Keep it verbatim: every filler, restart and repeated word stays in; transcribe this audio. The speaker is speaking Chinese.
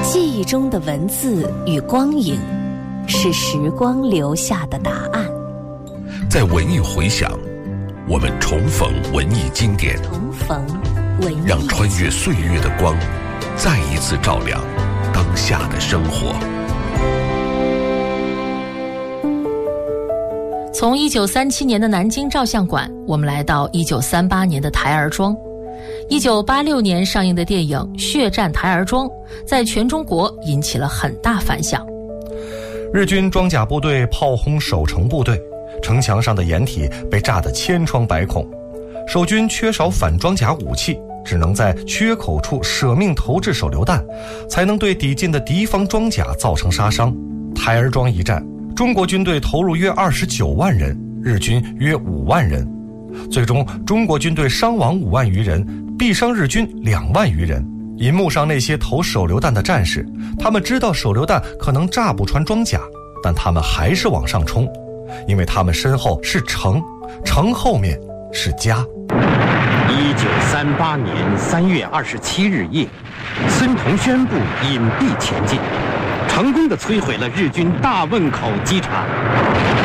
记忆中的文字与光影，是时光留下的答案。 在文艺回响，我们重逢文艺经典， 重逢文艺， 让穿越岁月的光再一次照亮当下的生活。 从一九三七年的南京照相馆，我们来到一九三八年的台儿庄。一九八六年上映的电影《血战台儿庄》在全中国引起了很大反响。 日军装甲部队炮轰守城部队，城墙上的掩体被炸得千疮百孔，守军缺少反装甲武器，只能在缺口处舍命投掷手榴弹，才能对抵近的敌方装甲造成杀伤。台儿庄一战，中国军队投入约二十九万人，日军约五万人，最终中国军队伤亡五万余人，毙伤日军两万余人。银幕上那些投手榴弹的战士，他们知道手榴弹可能炸不穿装甲，但他们还是往上冲，因为他们身后是城，城后面是家。 一九三八年三月二十七日夜，孙彤宣布隐蔽前进，成功地摧毁了日军大汶口机场。